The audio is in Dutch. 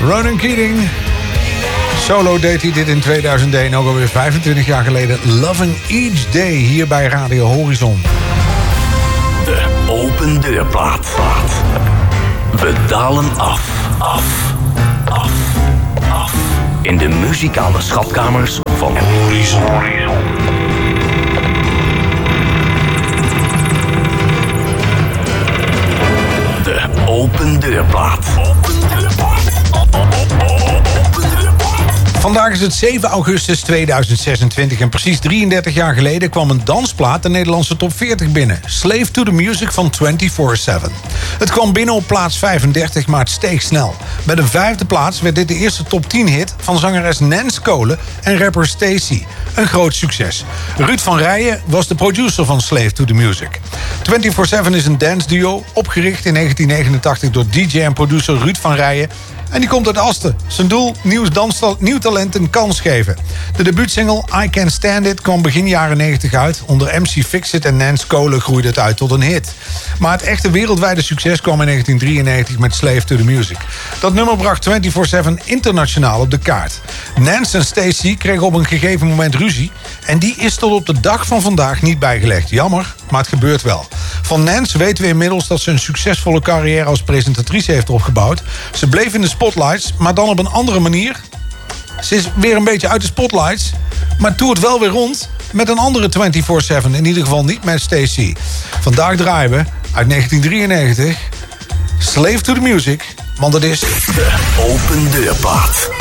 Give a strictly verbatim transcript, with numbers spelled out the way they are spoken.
Ronan Keating. Solo deed hij dit in tweeduizend één, ook alweer vijfentwintig jaar geleden. Loving Each Day, hier bij Radio Horizon. De open deurplaat. We dalen af, af, af, af. In de muzikale schatkamers van Horizon. De open deurplaat. Vandaag is het zeven augustus tweeduizend zesentwintig en precies drieëndertig jaar geleden kwam een dansplaat de Nederlandse top veertig binnen. Slave to the Music van vierentwintig zeven. Het kwam binnen op plaats vijfendertig, maar het steeg snel. Bij de vijfde plaats werd dit de eerste top tien hit van zangeres Nance Cole en rapper Stacey. Een groot succes. Ruud van Rijen was de producer van Slave to the Music. vierentwintig zeven is een dance duo, opgericht in negentien negenentachtig door D J en producer Ruud van Rijen. En die komt uit Asten. Zijn doel, nieuw, danstal, nieuw talent een kans geven. De debuutsingle I Can't Stand It kwam begin jaren negentig uit. Onder M C Fixit en Nance Cole groeide het uit tot een hit. Maar het echte wereldwijde succes kwam in negentien drieënnegentig met Slave to the Music. Dat nummer bracht vierentwintig zeven internationaal op de kaart. Nance en Stacey kregen op een gegeven moment ruzie. En die is tot op de dag van vandaag niet bijgelegd. Jammer, maar het gebeurt wel. Van Nance weten we inmiddels dat ze een succesvolle carrière als presentatrice heeft opgebouwd. Ze bleef in de spotlights, maar dan op een andere manier. Ze is weer een beetje uit de spotlights, maar toert wel weer rond met een andere vierentwintig zeven. In ieder geval niet met Stacey. Vandaag draaien we uit negentien drieënnegentig Slave to the Music, want het is de open deurplaat.